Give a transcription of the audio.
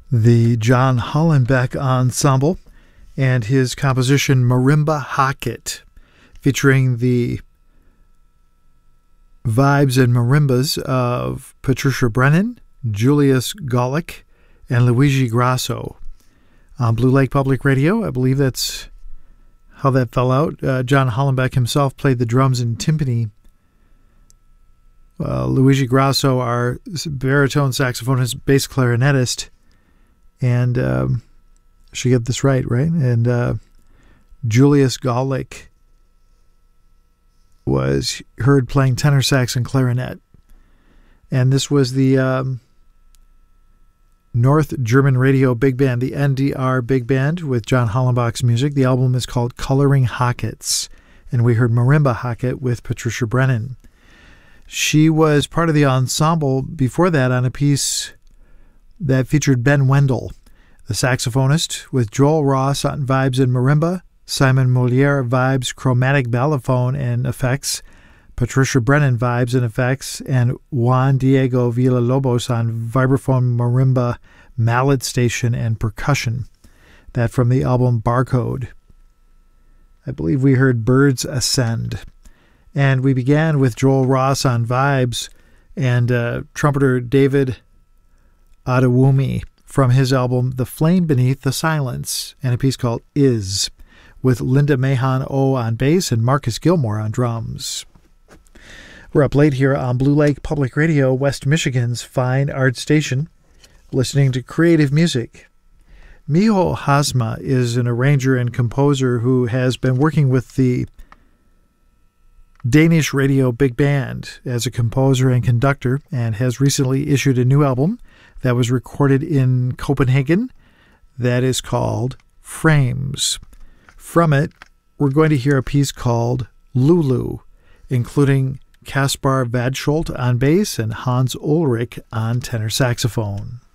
the John Hollenbeck Ensemble and his composition Marimba Hacket, featuring the vibes and marimbas of Patricia Brennan, Julius Golick, and Luigi Grasso on Blue Lake Public Radio. I believe that's how that fell out. John Hollenbeck himself played the drums and timpani. Luigi Grasso, our baritone saxophonist, bass clarinetist, and I should get this right? And Julius Golick was heard playing tenor sax and clarinet. And this was the North German Radio Big Band, the NDR Big Band, with John Hollenbeck's music. The album is called Coloring Hackets, and we heard Marimba Hacket with Patricia Brennan. She was part of the ensemble before that on a piece that featured Ben Wendell, the saxophonist, with Joel Ross on vibes and marimba, Simon Moliere vibes, chromatic balafone and effects, Patricia Brennan vibes and effects, and Juan Diego Villalobos on vibraphone, marimba, mallet station, and percussion. That from the album Barcode. I believe we heard Birds Ascend. And we began with Joel Ross on vibes and trumpeter David Adewumi from his album The Flame Beneath the Silence, and a piece called Is, with Linda Mahon O on bass and Marcus Gilmore on drums. We're up late here on Blue Lake Public Radio, West Michigan's fine art station, listening to creative music. Miho Hazma is an arranger and composer who has been working with the Danish Radio Big Band as a composer and conductor, and has recently issued a new album that was recorded in Copenhagen that is called Frames. From it, we're going to hear a piece called Lulu, including Kaspar Vadsholt on bass and Hans Ulrich on tenor saxophone.